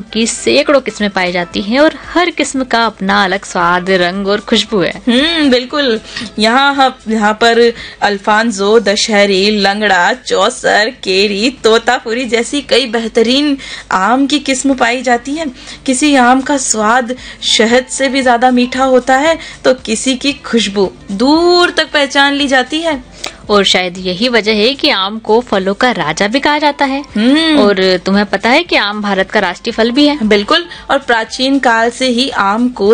की सैकड़ों किस्में पाई जाती हैं और हर किस्म का अपना अलग स्वाद, रंग और खुशबू है। बिल्कुल। यहाँ पर अल्फांसो, दशहरी, लंगड़ा, चौसर, केरी, तोतापुरी जैसी कई बेहतरीन आम की किस्म पाई जाती है। किसी आम का स्वाद शहद से भी ज्यादा मीठा होता है तो किसी की खुशबू दूर तक पहचान ली जाती है। और शायद यही वजह है कि आम को फलों का राजा भी कहा जाता है। और तुम्हें पता है कि आम भारत का राष्ट्रीय फल भी है। बिल्कुल। और प्राचीन काल से ही आम को